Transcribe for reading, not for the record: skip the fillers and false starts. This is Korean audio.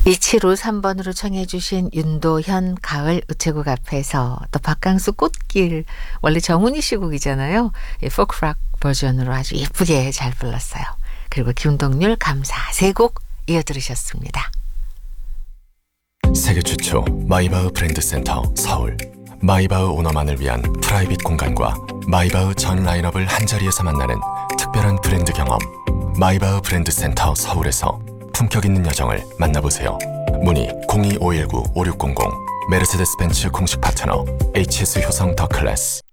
비치로 3번으로 청해 주신 윤도현 가을 우체국 앞에서, 또 박강수 꽃길, 원래 정훈이 씨 곡이잖아요. 포크락 버전으로 아주 예쁘게 잘 불렀어요. 그리고 김동률 감사 세 곡 이어 들으셨습니다. 세계 최초 마이바흐 브랜드 센터 서울. 마이바흐 오너만을 위한 프라이빗 공간과 마이바흐 전 라인업을 한자리에서 만나는 특별한 브랜드 경험. 마이바흐 브랜드 센터 서울에서 품격 있는 여정을 만나보세요. 문의 02-519-5600. 메르세데스 벤츠 공식 파트너 HS 효성 더 클래스.